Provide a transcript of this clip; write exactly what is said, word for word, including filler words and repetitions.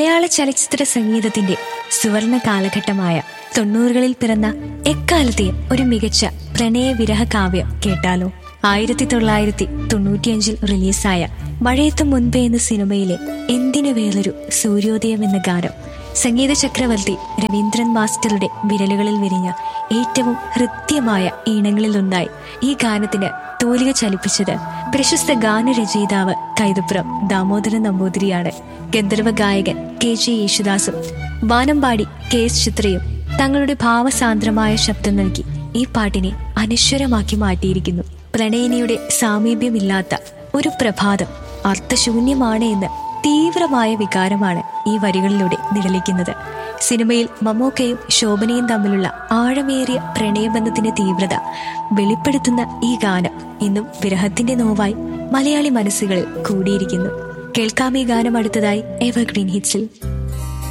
മലയാള ചലച്ചിത്ര സംഗീതത്തിന്റെ സുവർണ കാലഘട്ടമായ തൊണ്ണൂറുകളിൽ പിറന്ന എക്കാലത്തെയും ഒരു മികച്ച പ്രണയവിരഹ കാവ്യം കേട്ടാലോ? ആയിരത്തി തൊള്ളായിരത്തി തൊണ്ണൂറ്റിയഞ്ചിൽ റിലീസായ മഴയത്തും മുൻപേ എന്ന സിനിമയിലെ എന്തിനു വേറൊരു സൂര്യോദയം എന്ന ഗാനം സംഗീത ചക്രവർത്തി രവീന്ദ്രൻ മാസ്റ്ററുടെ വിരലുകളിൽ വിരിഞ്ഞ ഏറ്റവും ഹൃദ്യമായ ഈണങ്ങളിലൊന്നായി. ഈ ഗാനത്തിന് തോലിക ചലിപ്പിച്ചത് പ്രശസ്ത ഗാനരചയിതാവ് കൈതപ്പുറം ദാമോദരൻ നമ്പൂതിരിയാണ്. ഗന്ധർവ ഗായകൻ കെ ജെ യേശുദാസും വാനമ്പാടി കെ എസ് ചിത്രയും തങ്ങളുടെ ഭാവസാന്ദ്രമായ ശബ്ദം നൽകി ഈ പാട്ടിനെ അനശ്വരമാക്കി മാറ്റിയിരിക്കുന്നു. പ്രണയിനിയുടെ സാമീപ്യമില്ലാത്ത ഒരു പ്രഭാതം അർത്ഥശൂന്യമാണ് എന്ന് തീവ്രമായ വികാരമാണ് ഈ വരികളിലൂടെ നിഴലിക്കുന്നത്. സിനിമയിൽ മമ്മൂക്കയും ശോഭനയും തമ്മിലുള്ള ആഴമേറിയ പ്രണയബന്ധത്തിന്റെ തീവ്രത വെളിപ്പെടുത്തുന്ന ഈ ഗാനം ഇന്നും വിരഹത്തിന്റെ നോവായി മലയാളി മനസ്സുകളിൽ കൂടിയിരിക്കുന്നു. കേൾക്കാം ഈ ഗാനം അടുത്തതായി എവർഗ്രീൻ ഹിറ്റ്സിൽ.